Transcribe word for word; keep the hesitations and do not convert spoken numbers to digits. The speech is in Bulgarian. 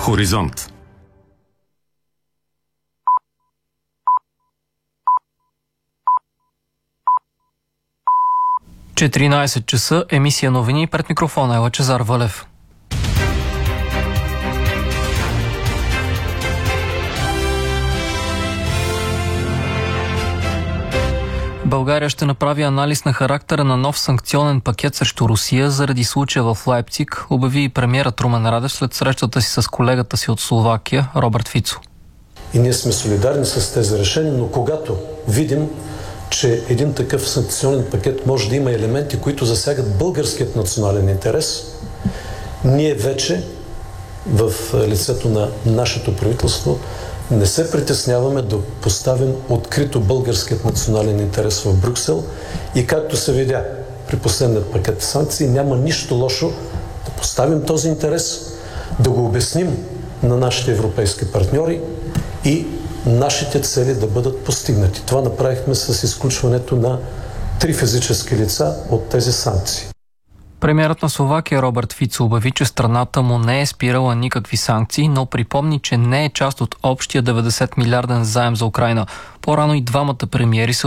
Хоризонт. четиринайсет часа, емисия новини, пред микрофона е Лъчезар Вълев. България ще направи анализ на характера на нов санкционен пакет срещу Русия заради случая в Лайпциг, обяви и премиерът Румен Радев след срещата си с колегата си от Словакия Робърт Фицо. И ние сме солидарни с тези решения, но когато видим, че един такъв санкционен пакет може да има елементи, които засягат българският национален интерес, ние вече в лицето на нашето правителство не се притесняваме да поставим открито българският национален интерес в Брюксел и както се видя при последният пакет санкции, няма нищо лошо да поставим този интерес, да го обясним на нашите европейски партньори и нашите цели да бъдат постигнати. Това направихме с изключването на три физически лица от тези санкции. Премиерът на Словакия Робърт Фицо обяви, че страната му не е спирала никакви санкции, но припомни, че не е част от общия деветдесет милиарден заем за Украйна. По-рано и двамата премиери са